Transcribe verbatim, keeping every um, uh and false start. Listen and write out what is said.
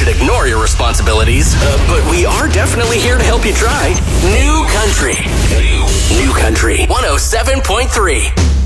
should ignore your responsibilities, uh, but we are definitely here to help you try. New Country. New Country one oh seven point three.